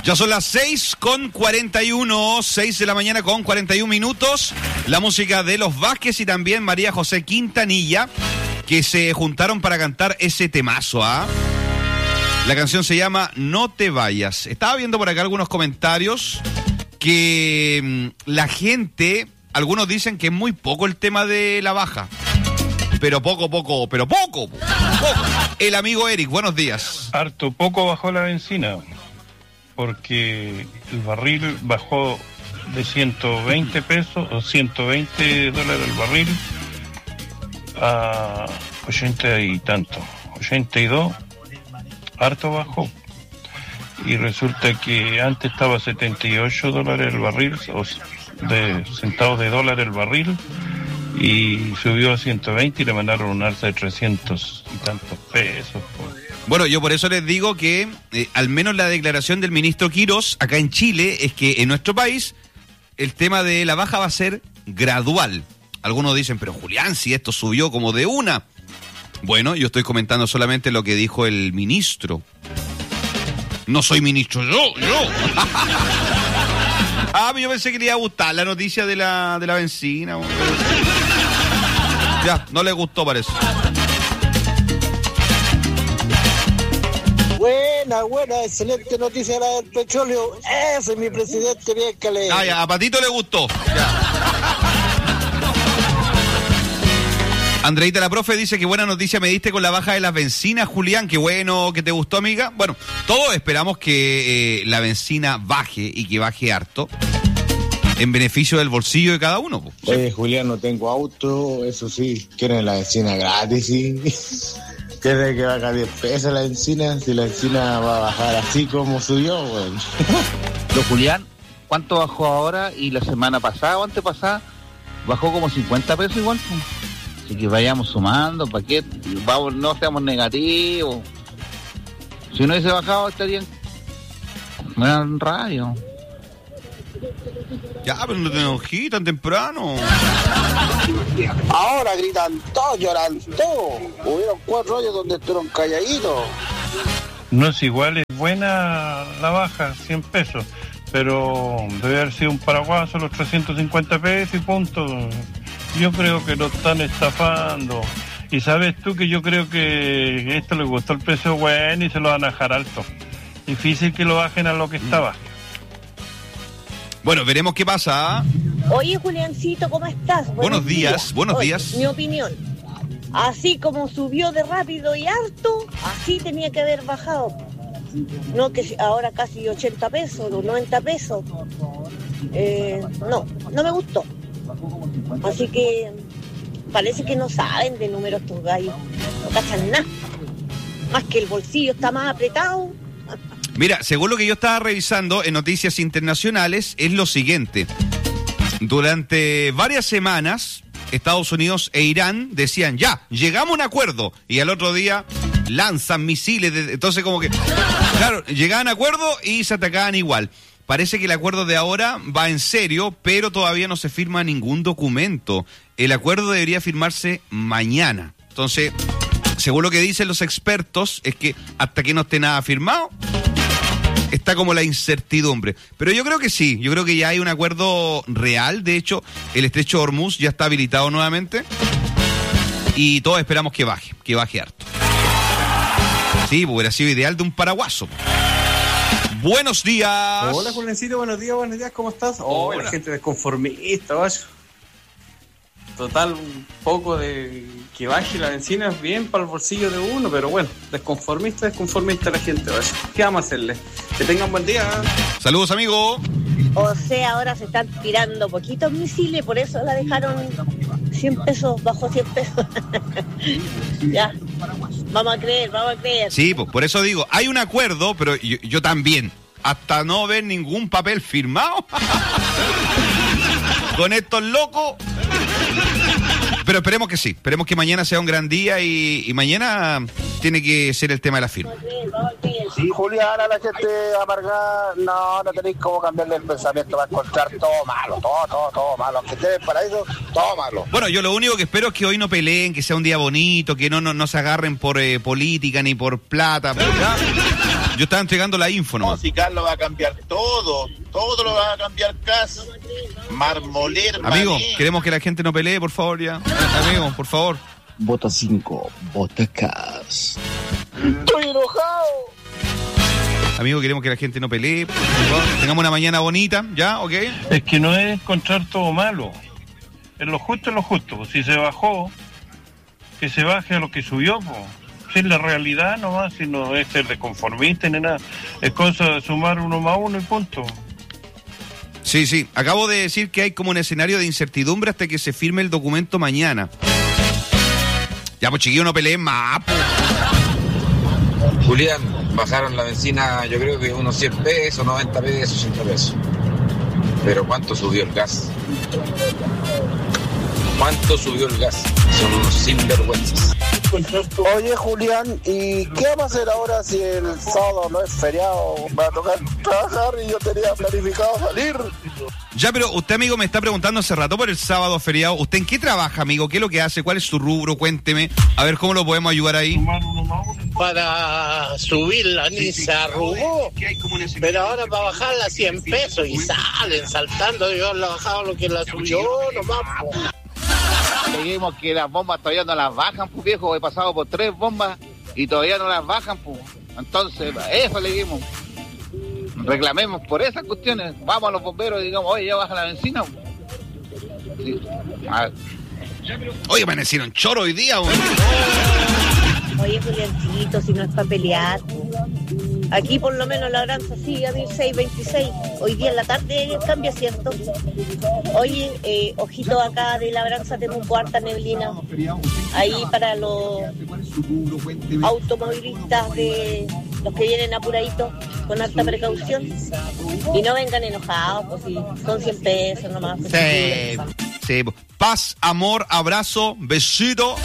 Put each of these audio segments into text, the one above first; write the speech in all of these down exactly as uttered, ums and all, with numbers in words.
Ya son las seis con cuarenta y uno, seis de la mañana con cuarenta y un minutos. La música de Los Vázquez y también María José Quintanilla, que se juntaron para cantar ese temazo, ¿ah? ¿eh? La canción se llama No te vayas. Estaba viendo por acá algunos comentarios que mmm, la gente, algunos dicen que es muy poco el tema de la baja. Pero poco, poco, pero poco, poco. El amigo Eric, buenos días. Harto poco bajó la benzina, porque el barril bajó de ciento veinte pesos o ciento veinte dólares el barril a ochenta y tanto, ochenta y dos, harto bajó. Y resulta que antes estaba setenta y ocho dólares el barril, o de centavos de dólar el barril, y subió a ciento veinte y le mandaron un alza de trescientos y tantos pesos. Bueno, yo por eso les digo que eh, al menos la declaración del ministro Quirós acá en Chile es que en nuestro país el tema de la baja va a ser gradual. Algunos dicen, pero Julián, si esto subió como de una. Bueno, yo estoy comentando solamente lo que dijo el ministro. No soy ministro yo, yo. Ah, pero yo pensé que le iba a gustar la noticia de la, de la benzina. Ya, no le gustó, parece. Buena, buena, excelente noticia la del petróleo. Ese es mi presidente, bien que le... Ah, ya, a Patito le gustó. Ya. Andreita la profe dice que buena noticia me diste con la baja de las bencinas, Julián. Qué bueno que te gustó, amiga. Bueno, todos esperamos que eh, la bencina baje y que baje harto en beneficio del bolsillo de cada uno. ¿Sí? Oye, Julián, no tengo auto, eso sí, quieren la bencina gratis, sí. Quiere que baja diez pesos la encina, si la encina va a bajar así como subió, güey. Bueno. Lo Julián, ¿cuánto bajó ahora? Y la semana pasada o antepasada bajó como cincuenta pesos igual. Así que vayamos sumando, ¿para qué? Vamos, no seamos negativos. Si no hubiese bajado estarían en radio. Ya, pero no te enojí tan temprano. Ahora gritan todos, lloran todos. Hubieron cuatro años donde estuvieron calladitos. No es igual, es buena la baja, cien pesos, pero debe haber sido un paraguaso los trescientos cincuenta pesos y punto. Yo creo que lo están estafando. Y sabes tú que yo creo que esto le gustó el precio bueno y se lo van a dejar alto. Difícil que lo bajen a lo que estaba. Bueno, veremos qué pasa. Oye, Juliancito, ¿cómo estás? Buenos, buenos días, días, buenos Oye, días. Mi opinión, así como subió de rápido y harto, así tenía que haber bajado. No que ahora casi ochenta pesos, noventa pesos. Eh, no, no me gustó. Así que parece que no saben de números estos gallos. No cachan nada. Más que el bolsillo está más apretado. Mira, según lo que yo estaba revisando en noticias internacionales, es lo siguiente. Durante varias semanas, Estados Unidos e Irán decían, ya, llegamos a un acuerdo. Y al otro día lanzan misiles. De... Entonces como que, claro, llegaban a acuerdo y se atacaban igual. Parece que el acuerdo de ahora va en serio, pero todavía no se firma ningún documento. El acuerdo debería firmarse mañana. Entonces, según lo que dicen los expertos, es que hasta que no esté nada firmado, está como la incertidumbre. Pero yo creo que sí, yo creo que ya hay un acuerdo real. De hecho, el estrecho de Hormuz ya está habilitado nuevamente. Y todos esperamos que baje, que baje harto. Sí, porque hubiera sido ideal de un paraguaso. Buenos días. Hola, Julencito, buenos días, buenos días, ¿cómo estás? Oh, la gente desconformista, vaya. Total, un poco de que baje la benzina es bien para el bolsillo de uno, pero bueno, desconformista, desconformista la gente, vaya. ¿Qué vamos a hacerle? Que tengan buen día. Saludos, amigo. O sea, ahora se están tirando poquitos misiles, por eso la dejaron cien pesos, bajo cien pesos. Ya, vamos a creer, vamos a creer. Sí, pues por eso digo, hay un acuerdo, pero yo, yo también, hasta no ver ningún papel firmado con estos locos. Pero esperemos que sí, esperemos que mañana sea un gran día y, y mañana tiene que ser el tema de la firma. Julián, a la gente amargada, no, no tenéis cómo cambiarle el pensamiento, va a encontrar todo malo, todo, todo, todo malo. Aunque esté en el paraíso, todo malo. Bueno, yo lo único que espero es que hoy no peleen, que sea un día bonito, que no, no, no se agarren por eh, política ni por plata. ¿Ya? Yo estaba entregando la info, ¿no? No, si Carlos va a cambiar todo, todo lo va a cambiar Cas. Marmoler, Amigo, maní. queremos que la gente no pelee, por favor, ya. Amigo, por favor. Vota cinco, vota Cas. Estoy enojado. Amigo, queremos que la gente no pelee, por favor. Tengamos una mañana bonita, ¿ya? ¿Ok? Es que no es encontrar todo malo. Es lo justo, es lo justo. Si se bajó, que se baje a lo que subió, pues. Si es la realidad nomás, si no es ser de conformista ni nada. Es cosa de sumar uno más uno y punto. Sí, sí. Acabo de decir que hay como un escenario de incertidumbre hasta que se firme el documento mañana. Ya, pues chiquillos, no peleen más, po. Julián, bajaron la benzina, yo creo que unos cien pesos, noventa pesos, ochenta pesos. Pero ¿cuánto subió el gas? ¿Cuánto subió el gas? Son unos sinvergüenzas. Oye, Julián, ¿y qué vamos a hacer ahora si el sábado no es feriado? Va a tocar trabajar y yo tenía planificado salir. Ya, pero usted, amigo, me está preguntando hace rato por el sábado feriado. ¿Usted en qué trabaja, amigo? ¿Qué es lo que hace? ¿Cuál es su rubro? Cuénteme. A ver cómo lo podemos ayudar ahí. Para subirla ni se arrugó, pero ahora para bajarla cien pesos y salen saltando. Yo la bajado lo que la subió nomás, po. Seguimos que las bombas todavía no las bajan, pues viejo. He pasado por tres bombas y todavía no las bajan, pues. Entonces, eso le dimos. Reclamemos por esas cuestiones. Vamos a los bomberos y digamos, oye, ya baja la benzina. Sí. Oye, amanecieron choro hoy día, güey. Oye, Juliancito, si no es para pelear. Aquí por lo menos la Labranza sigue a mil seiscientos veintiséis. Hoy día en la tarde cambia, ¿cierto? Oye, eh, ojito acá de Labranza, tengo harta neblina. Ahí para los automovilistas, de los que vienen apuraditos, con alta precaución. Y no vengan enojados, pues si son cien pesos nomás. Pues, sí, sí. Paz, amor, abrazo, besito.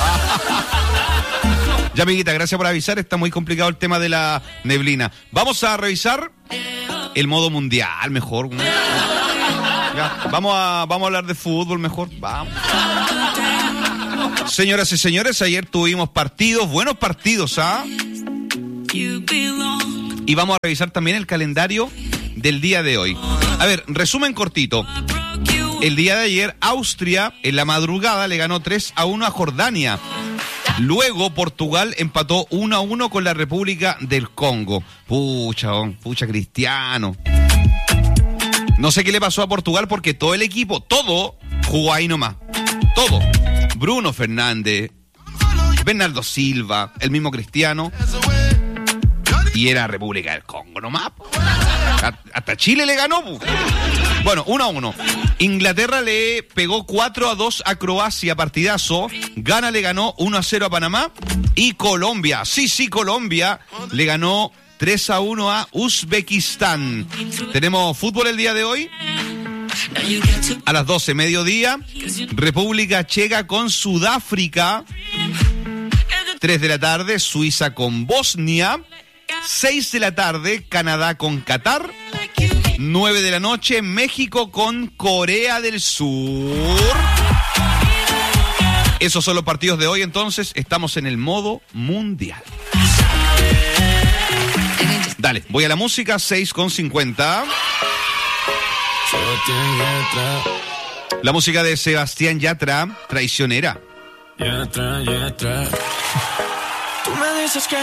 Ya, amiguita, gracias por avisar. Está muy complicado el tema de la neblina. Vamos a revisar el modo mundial, mejor. Ya, vamos a, vamos a hablar de fútbol mejor. Vamos. Señoras y señores, ayer tuvimos partidos, buenos partidos, ¿ah? Y vamos a revisar también el calendario del día de hoy. A ver, resumen cortito. El día de ayer, Austria, en la madrugada, le ganó tres a uno a Jordania. Luego, Portugal empató uno a uno con la República del Congo. Pucha, oh, pucha, Cristiano. No sé qué le pasó a Portugal porque todo el equipo, todo, jugó ahí nomás. Todo. Bruno Fernández, Bernardo Silva, el mismo Cristiano. Y era República del Congo nomás. Hasta Chile le ganó. Bueno, uno a uno. Inglaterra le pegó cuatro a dos a Croacia, partidazo. Ghana le ganó uno a cero a Panamá. Y Colombia, sí, sí, Colombia le ganó tres a uno a Uzbekistán. Tenemos fútbol el día de hoy. A las doce, mediodía, República Checa con Sudáfrica. tres de la tarde, Suiza con Bosnia. seis de la tarde, Canadá con Qatar. nueve de la noche, México con Corea del Sur. Esos son los partidos de hoy, entonces estamos en el modo mundial. Dale, voy a la música, seis con cincuenta. La música de Sebastián Yatra, Traicionera. Yatra, Yatra. Tú me dices que